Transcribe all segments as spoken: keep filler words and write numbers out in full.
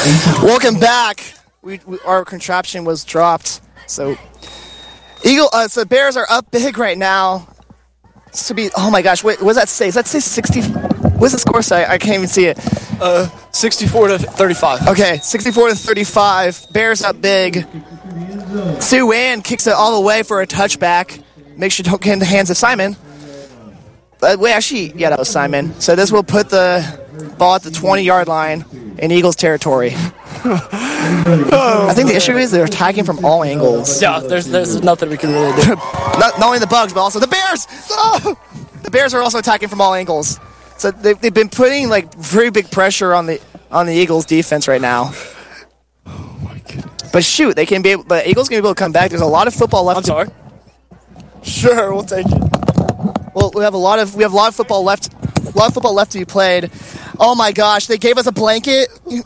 Welcome back. We, we our contraption was dropped, so Eagle. Uh, so Bears are up big right now. This to be. Oh my gosh! Wait, what does that say? Does that say sixty? What's the score say? I can't even see it. Uh, sixty-four to thirty-five. Okay, sixty-four to thirty-five. Bears up big. Sue Ann kicks it all the way for a touchback. Make sure you don't get in the hands of Simon. But wait, actually, yeah, that was Simon. So this will put the ball at the twenty-yard line in Eagles territory. I think the issue is they're attacking from all angles. Yeah, there's there's nothing we can really do. not, not only the Bugs, but also the Bears. Oh! The Bears are also attacking from all angles. So they've, they've been putting like very big pressure on the on the Eagles defense right now. Oh my goodness. But shoot, they can be able, the Eagles can be able to come back. There's a lot of football left. I'm sorry. To, sure, we'll take it. Well, we have a lot of we have a lot of football left. A lot of football left to be played. Oh my gosh, they gave us a blanket.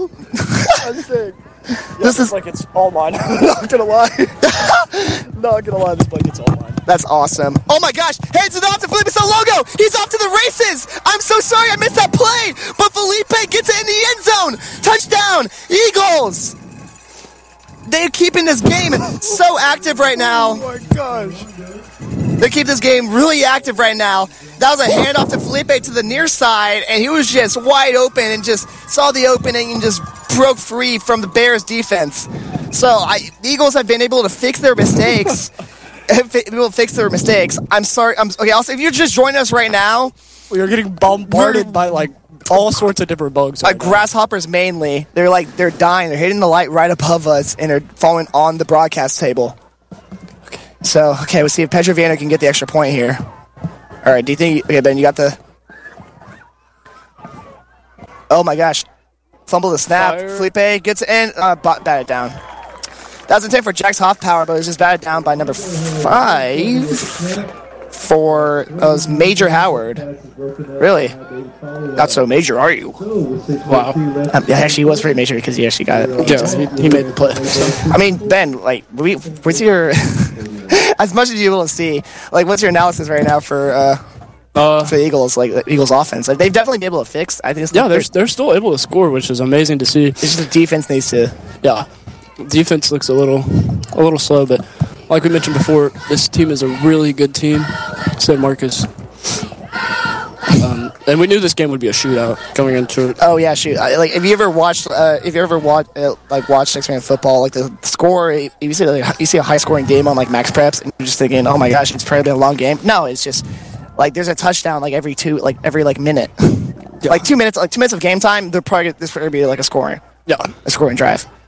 This is like it's all mine. Not gonna lie. Not gonna lie, this blanket's all mine. That's awesome. Oh my gosh, hands it off to Felipe Salogo. He's off to the races. I'm so sorry I missed that play, but Felipe gets it in the end zone. Touchdown, Eagles. They're keeping this game so active right now. Oh my gosh. They keep this game really active right now. That was a handoff to Felipe to the near side, and he was just wide open and just saw the opening and just broke free from the Bears defense. So I, the Eagles have been able to fix their mistakes. Able to fix their mistakes. I'm sorry. I'm okay. Also, if you're just joining us right now, we are getting bombarded by like all sorts of different bugs. Right uh, grasshoppers mainly. They're like they're dying. They're hitting the light right above us, and they're falling on the broadcast table. Okay. So okay, we'll see if Pedro Viana can get the extra point here. All right. Do you think? Okay, Ben, you got the. Oh my gosh! Fumble the snap. Fire. Felipe gets it in. Uh, bat it down. That was intent for Jack's Hoffpower, but it was just batted down by number five for uh, was Major Howard. Really? Not so major, are you? Wow. Um, yeah, actually, he was pretty major because he actually got it. He, yeah, just, he, he made the play. I mean, Ben, like, we, what's your as much as you're able to see, like, what's your analysis right now for uh, uh, for the Eagles, like the Eagles offense? Like, they've definitely been able to fix. I think. It's yeah, they're they're still able to score, which is amazing to see. It's just the defense needs to. Yeah. Defense looks a little a little slow, but like we mentioned before, this team is a really good team, said Marcus. Um, and we knew this game would be a shootout going into it. Oh yeah, shoot! I, like, if you ever watched, uh, if you ever watched, uh, like, watched Six Man Football, like the score, you see, like, you see a high scoring game on like Max Preps, and you're just thinking, oh my gosh, it's probably been a long game. No, it's just like there's a touchdown like every two, like every like minute, yeah. like two minutes, like two minutes of game time. They're probably this probably be like a scoring, yeah, a scoring drive.